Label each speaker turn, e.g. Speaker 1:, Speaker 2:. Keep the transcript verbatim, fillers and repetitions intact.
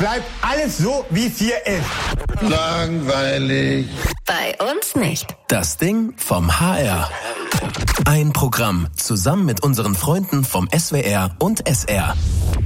Speaker 1: bleibt alles so, wie es hier ist.
Speaker 2: Langweilig.
Speaker 3: Bei uns nicht.
Speaker 4: Das Ding vom H R. Ein Programm zusammen mit unseren Freunden vom S W R und S R.